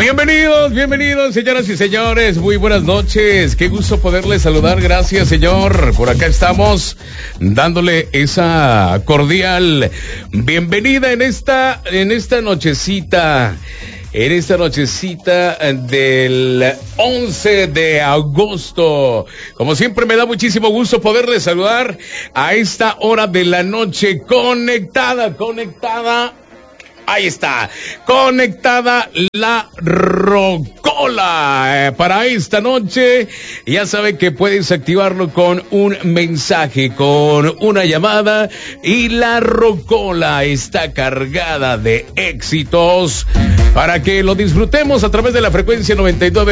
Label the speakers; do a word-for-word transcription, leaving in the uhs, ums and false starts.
Speaker 1: Bienvenidos, bienvenidos, señoras y señores. Muy buenas noches. Qué gusto poderles saludar. Gracias, señor. Por acá estamos dándole esa cordial bienvenida en esta, en esta nochecita. En esta nochecita del once de agosto. Como siempre, me da muchísimo gusto poderles saludar a esta hora de la noche. Conectada, conectada. Ahí está, conectada la Rocola eh, para esta noche. Ya sabe que puedes activarlo con un mensaje, con una llamada, y la Rocola está cargada de éxitos para que lo disfrutemos a través de la frecuencia noventa y nueve